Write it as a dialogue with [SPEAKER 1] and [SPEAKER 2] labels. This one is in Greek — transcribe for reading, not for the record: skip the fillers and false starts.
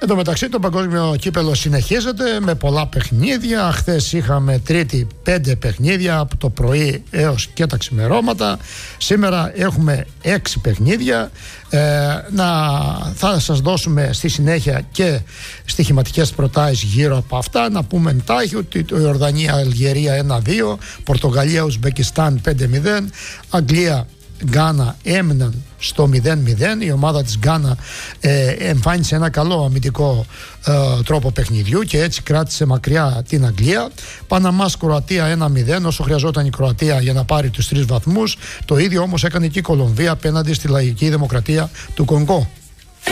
[SPEAKER 1] Εν τω μεταξύ το παγκόσμιο κύπελλο συνεχίζεται με πολλά παιχνίδια. Χθες είχαμε Τρίτη 5 παιχνίδια από το πρωί έως και τα ξημερώματα. Σήμερα έχουμε 6 παιχνίδια. Θα σας δώσουμε στη συνέχεια και στοιχηματικές προτάσεις γύρω από αυτά. Να πούμε εντάχει ότι η Ιορδανία, Αλγερία 1-2, Πορτογαλία, Ουσμπεκιστάν 5-0, Αγγλία, Γκάνα έμειναν στο 0-0. Η ομάδα της Γκάνα εμφάνισε ένα καλό αμυντικό τρόπο παιχνιδιού και έτσι κράτησε μακριά την Αγγλία. Παναμάς Κροατία 1-0, όσο χρειαζόταν η Κροατία για να πάρει τους 3 βαθμούς. Το ίδιο όμως έκανε και η Κολομβία απέναντι στη Λαϊκή Δημοκρατία του Κονγκό.